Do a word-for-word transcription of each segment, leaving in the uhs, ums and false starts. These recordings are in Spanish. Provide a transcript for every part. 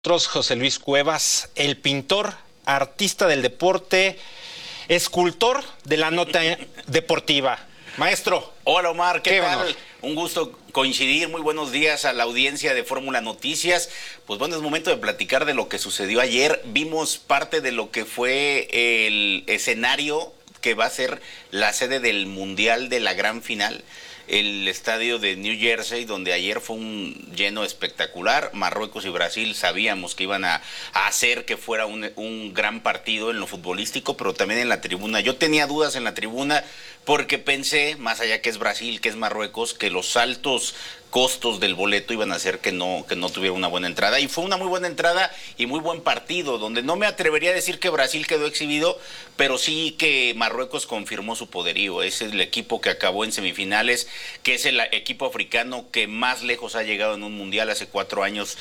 Nosotros, José Luis Cuevas, el pintor, artista del deporte, escultor de la nota deportiva. Maestro. Hola Omar, ¿qué, qué tal? honor. Un gusto coincidir. Muy buenos días a la audiencia de Fórmula Noticias. Pues bueno, es momento de platicar de lo que sucedió ayer. Vimos parte de lo que fue el escenario que va a ser la sede del Mundial de la Gran Final. El estadio de New Jersey, donde ayer fue un lleno espectacular. Marruecos y Brasil sabíamos que iban a, a hacer que fuera un, un gran partido en lo futbolístico, pero también en la tribuna. Yo tenía dudas en la tribuna porque pensé, más allá que es Brasil, que es Marruecos, que los altos costos del boleto iban a hacer que no, que no tuviera una buena entrada. Y fue una muy buena entrada y muy buen partido, donde no me atrevería a decir que Brasil quedó exhibido, pero sí que Marruecos confirmó su poderío. Es el equipo que acabó en semifinales, que es el equipo africano que más lejos ha llegado en un mundial. Hace cuatro años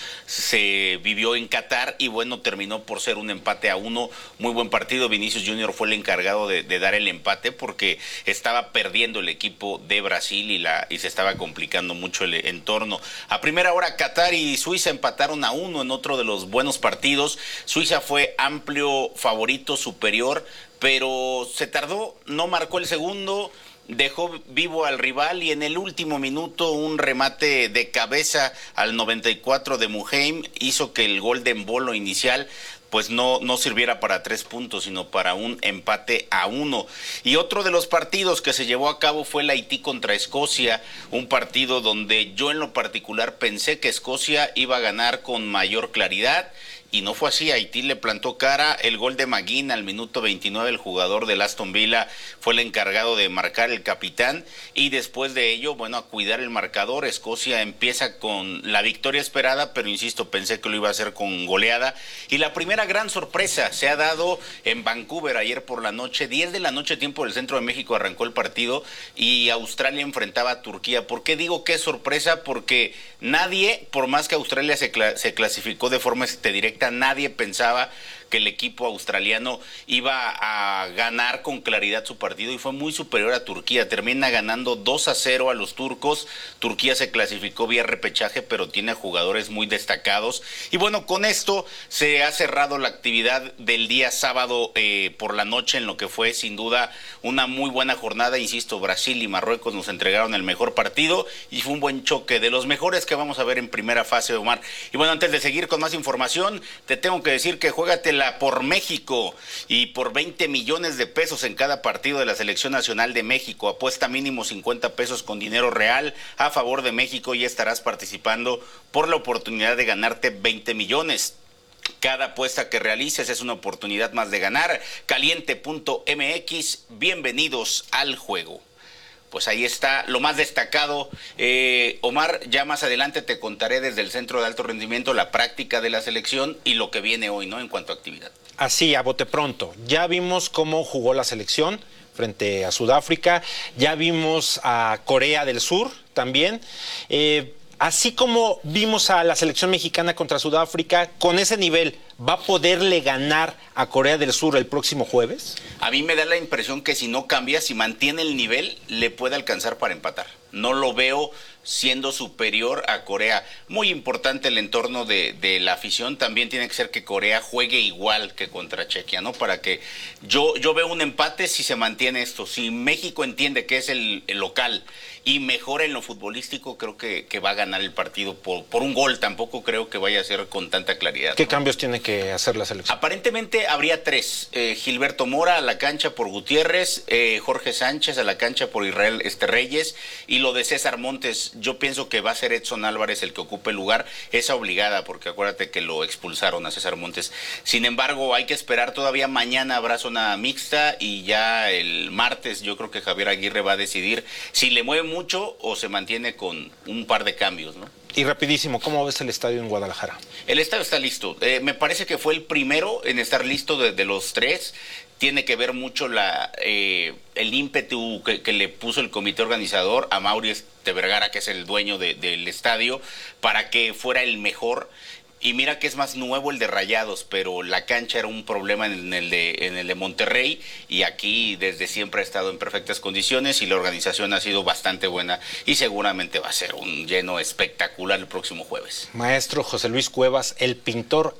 se vivió en Qatar y bueno, terminó por ser un empate a uno. Muy buen partido. Vinicius Junior fue el encargado de, de dar el empate porque estaba perdiendo el equipo de Brasil y, la, y se estaba complicando mucho el entorno. A primera hora Qatar y Suiza empataron a uno en otro de los buenos partidos. Suiza fue amplio favorito, superior, pero se tardó, no marcó el segundo, dejó vivo al rival y en el último minuto un remate de cabeza al noventa y cuatro de Muheim hizo que el gol de embolo inicial pues no, no sirviera para tres puntos, sino para un empate a uno. Y otro de los partidos que se llevó a cabo fue el Haití contra Escocia, un partido donde yo en lo particular pensé que Escocia iba a ganar con mayor claridad, y no fue así. Haití le plantó cara. El gol de McGinn al minuto veintinueve, el jugador del Aston Villa fue el encargado de marcar, el capitán, y después de ello, bueno, a cuidar el marcador. Escocia empieza con la victoria esperada, pero insisto, pensé que lo iba a hacer con goleada. Y la primera gran sorpresa se ha dado en Vancouver ayer por la noche, diez de la noche, tiempo del centro de México, arrancó el partido y Australia enfrentaba a Turquía. ¿Por qué digo que es sorpresa? Porque nadie, por más que Australia se, cl- se clasificó de forma este, directa, nadie pensaba que el equipo australiano iba a ganar con claridad su partido y fue muy superior a Turquía. Termina ganando dos a cero a los turcos. Turquía se clasificó vía repechaje, pero tiene jugadores muy destacados. Y bueno, con esto se ha cerrado la actividad del día sábado eh, por la noche, en lo que fue sin duda una muy buena jornada. Insisto, Brasil y Marruecos nos entregaron el mejor partido y fue un buen choque, de los mejores que vamos a ver en primera fase, Omar. Y bueno, antes de seguir con más información, te tengo que decir que juégatela por México y por veinte millones de pesos en cada partido de la Selección Nacional de México. Apuesta mínimo cincuenta pesos con dinero real a favor de México y estarás participando por la oportunidad de ganarte veinte millones. Cada apuesta que realices es una oportunidad más de ganar. Caliente punto m x, bienvenidos al juego. Pues ahí está lo más destacado. Eh, Omar, ya más adelante te contaré desde el Centro de Alto Rendimiento la práctica de la selección y lo que viene hoy, ¿no? En cuanto a actividad. Así, a bote pronto. Ya vimos cómo jugó la selección frente a Sudáfrica. Ya vimos a Corea del Sur también. Eh, así como vimos a la selección mexicana contra Sudáfrica, con ese nivel, ¿va a poderle ganar a Corea del Sur el próximo jueves? A mí me da la impresión que si no cambia, si mantiene el nivel, le puede alcanzar para empatar. No lo veo siendo superior a Corea. Muy importante el entorno de, de la afición. También tiene que ser que Corea juegue igual que contra Chequia, ¿no? Para que yo, yo veo un empate si se mantiene esto. Si México entiende que es el, el local y mejora en lo futbolístico, creo que, que va a ganar el partido por, por un gol. Tampoco creo que vaya a ser con tanta claridad, ¿Qué ¿no? cambios tiene que hacer la selección? Aparentemente habría tres. Eh, Gilberto Mora a la cancha por Gutiérrez, eh, Jorge Sánchez a la cancha por Israel este, Reyes, y lo de César Montes, yo pienso que va a ser Edson Álvarez el que ocupe el lugar. Esa obligada, porque acuérdate que lo expulsaron a César Montes. Sin embargo, hay que esperar. Todavía mañana habrá zona mixta y ya el martes yo creo que Javier Aguirre va a decidir si le mueve mucho o se mantiene con un par de cambios, ¿no? Y rapidísimo, ¿cómo ves el estadio en Guadalajara? El estadio está listo. Eh, me parece que fue el primero en estar listo de, de los tres. Tiene que ver mucho la eh, el ímpetu que, que le puso el comité organizador a Mauri de Vergara, que es el dueño de, del estadio, para que fuera el mejor. Y mira que es más nuevo el de Rayados, pero la cancha era un problema en el de, en el de Monterrey, y aquí desde siempre ha estado en perfectas condiciones y la organización ha sido bastante buena y seguramente va a ser un lleno espectacular el próximo jueves. Maestro José Luis Cuevas, el pintor